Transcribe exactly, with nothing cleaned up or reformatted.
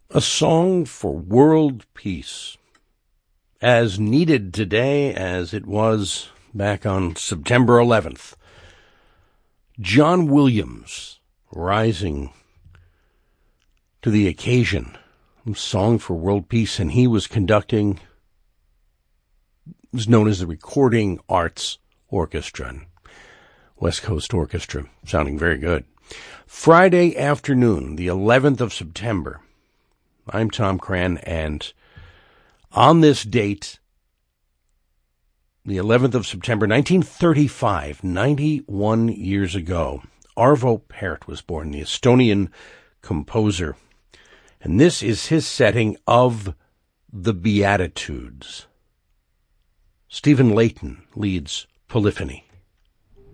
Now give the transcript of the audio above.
A song for world peace, as needed today as it was back on September eleventh. John Williams rising to the occasion, a song for world peace, and he was conducting what was known as the Recording Arts Orchestra, West Coast Orchestra, sounding very good. Friday afternoon, the eleventh of September. I'm Tom Cran, and on this date, the eleventh of September, nineteen thirty-five, ninety-one years ago, Arvo Pärt was born, the Estonian composer. And this is his setting of the Beatitudes. Stephen Layton leads Polyphony.